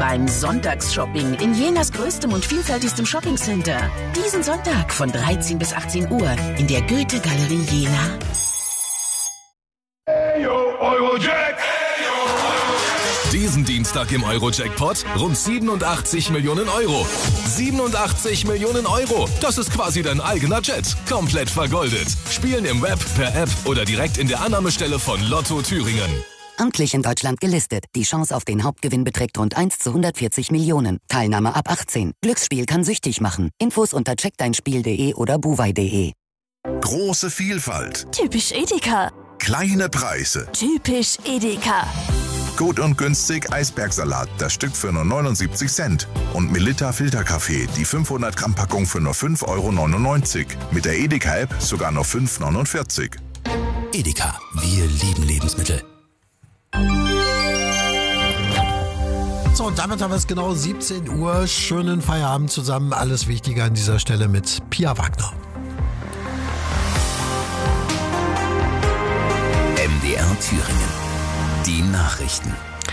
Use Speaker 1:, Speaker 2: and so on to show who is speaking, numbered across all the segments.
Speaker 1: beim Sonntagsshopping in Jenas größtem und vielfältigstem Shoppingcenter. Diesen Sonntag von 13 bis 18 Uhr in der Goethe-Galerie Jena.
Speaker 2: Diesen Dienstag im Euro-Jackpot rund 87 Millionen Euro. 87 Millionen Euro. Das ist quasi dein eigener Jet. Komplett vergoldet. Spielen im Web, per App oder direkt in der Annahmestelle von Lotto Thüringen.
Speaker 3: Amtlich in Deutschland gelistet. Die Chance auf den Hauptgewinn beträgt rund 1 zu 140 Millionen. Teilnahme ab 18. Glücksspiel kann süchtig machen. Infos unter checkdeinspiel.de oder buwei.de.
Speaker 4: Große Vielfalt.
Speaker 5: Typisch Edeka.
Speaker 4: Kleine Preise.
Speaker 5: Typisch Edeka.
Speaker 4: Gut und günstig Eisbergsalat, das Stück für nur 79 Cent. Und Melitta Filterkaffee, die 500 Gramm Packung für nur 5,99 €. Mit der Edeka-App sogar nur 5,49 €.
Speaker 6: Edeka, wir lieben Lebensmittel.
Speaker 7: So, und damit haben wir es genau 17 Uhr. Schönen Feierabend zusammen. Alles Wichtige an dieser Stelle mit Pia Wagner.
Speaker 6: MDR Thüringen. Die Nachrichten.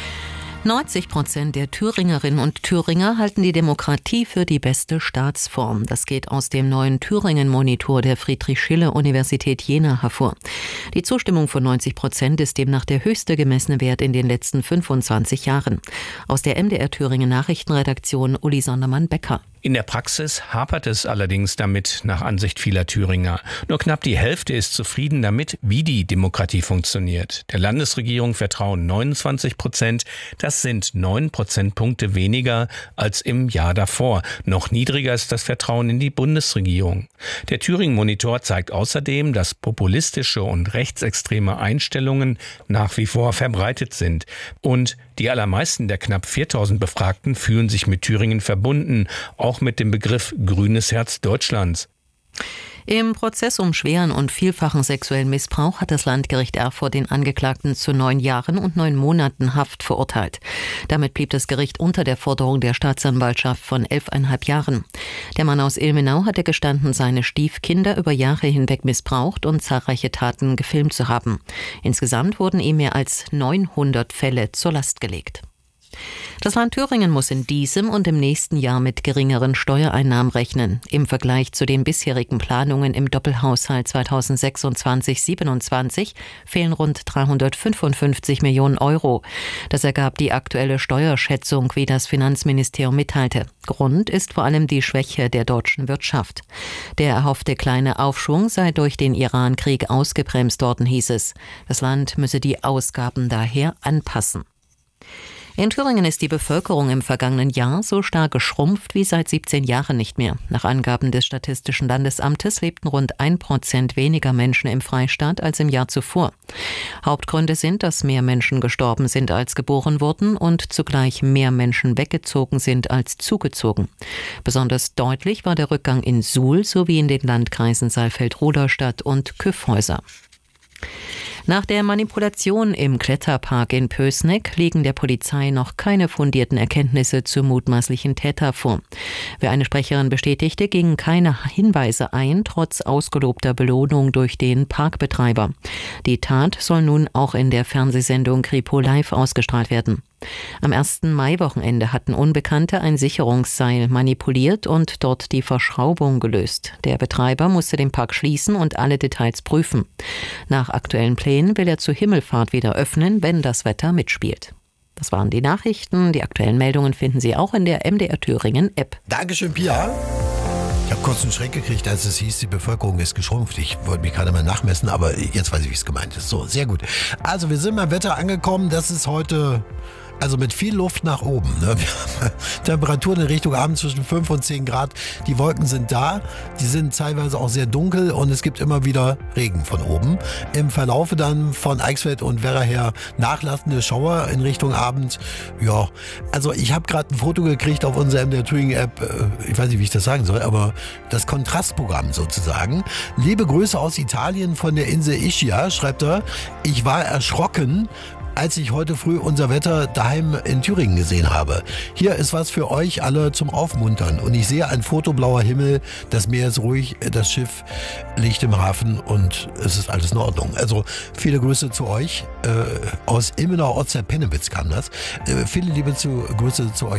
Speaker 8: 90% der Thüringerinnen und Thüringer halten die Demokratie für die beste Staatsform. Das geht aus dem neuen Thüringen-Monitor der Friedrich-Schiller-Universität Jena hervor. Die Zustimmung von 90% ist demnach der höchste gemessene Wert in den letzten 25 Jahren. Aus der MDR Thüringen Nachrichtenredaktion Uli Sondermann-Becker.
Speaker 9: In der Praxis hapert es allerdings damit, nach Ansicht vieler Thüringer. Nur knapp die Hälfte ist zufrieden damit, wie die Demokratie funktioniert. Der Landesregierung vertrauen 29%. Das sind 9 Prozentpunkte weniger als im Jahr davor. Noch niedriger ist das Vertrauen in die Bundesregierung. Der Thüringen-Monitor zeigt außerdem, dass populistische und rechtsextreme Einstellungen nach wie vor verbreitet sind. Und die allermeisten der knapp 4000 Befragten fühlen sich mit Thüringen verbunden, auch mit dem Begriff Grünes Herz Deutschlands.
Speaker 8: Im Prozess um schweren und vielfachen sexuellen Missbrauch hat das Landgericht Erfurt den Angeklagten zu 9 Jahren und 9 Monaten Haft verurteilt. Damit blieb das Gericht unter der Forderung der Staatsanwaltschaft von 11,5 Jahren. Der Mann aus Ilmenau hatte gestanden, seine Stiefkinder über Jahre hinweg missbraucht und zahlreiche Taten gefilmt zu haben. Insgesamt wurden ihm mehr als 900 Fälle zur Last gelegt. Das Land Thüringen muss in diesem und im nächsten Jahr mit geringeren Steuereinnahmen rechnen. Im Vergleich zu den bisherigen Planungen im Doppelhaushalt 2026-27 fehlen rund 355 Millionen Euro. Das ergab die aktuelle Steuerschätzung, wie das Finanzministerium mitteilte. Grund ist vor allem die Schwäche der deutschen Wirtschaft. Der erhoffte kleine Aufschwung sei durch den Iran-Krieg ausgebremst worden, hieß es. Das Land müsse die Ausgaben daher anpassen. In Thüringen ist die Bevölkerung im vergangenen Jahr so stark geschrumpft wie seit 17 Jahren nicht mehr. Nach Angaben des Statistischen Landesamtes lebten rund 1% weniger Menschen im Freistaat als im Jahr zuvor. Hauptgründe sind, dass mehr Menschen gestorben sind als geboren wurden und zugleich mehr Menschen weggezogen sind als zugezogen. Besonders deutlich war der Rückgang in Suhl sowie in den Landkreisen Saalfeld-Rudolstadt und Kyffhäuser. Nach der Manipulation im Kletterpark in Pößneck liegen der Polizei noch keine fundierten Erkenntnisse zum mutmaßlichen Täter vor. Wie eine Sprecherin bestätigte, gingen keine Hinweise ein, trotz ausgelobter Belohnung durch den Parkbetreiber. Die Tat soll nun auch in der Fernsehsendung Kripo Live ausgestrahlt werden. Am 1. Mai-Wochenende hatten Unbekannte ein Sicherungsseil manipuliert und dort die Verschraubung gelöst. Der Betreiber musste den Park schließen und alle Details prüfen. Nach aktuellen Plänen will er zur Himmelfahrt wieder öffnen, wenn das Wetter mitspielt. Das waren die Nachrichten. Die aktuellen Meldungen finden Sie auch in der MDR Thüringen App.
Speaker 7: Dankeschön, Pia. Ich habe kurz einen Schreck gekriegt, als es hieß, die Bevölkerung ist geschrumpft. Ich wollte mich gerade mal nachmessen, aber jetzt weiß ich, wie es gemeint ist. So, sehr gut. Also, wir sind beim Wetter angekommen. Das ist heute... Also mit viel Luft nach oben. Ne? Wir haben Temperaturen in Richtung Abend zwischen 5 und 10 Grad. Die Wolken sind da. Die sind teilweise auch sehr dunkel und es gibt immer wieder Regen von oben. Im Verlaufe dann von Eichsfeld und Werra her nachlassende Schauer in Richtung Abend. Ja, also ich habe gerade ein Foto gekriegt auf unserer MDR Thüringen App. Ich weiß nicht, wie ich das sagen soll, aber das Kontrastprogramm sozusagen. Liebe Grüße aus Italien von der Insel Ischia, schreibt er. Ich war erschrocken, als ich heute früh unser Wetter daheim in Thüringen gesehen habe. Hier ist was für euch alle zum Aufmuntern. Und ich sehe ein fotoblauer Himmel, das Meer ist ruhig, das Schiff liegt im Hafen und es ist alles in Ordnung. Also viele Grüße zu euch. Aus Ilmenau, Ortsteil Pennewitz kam das. Viele liebe Grüße zu euch.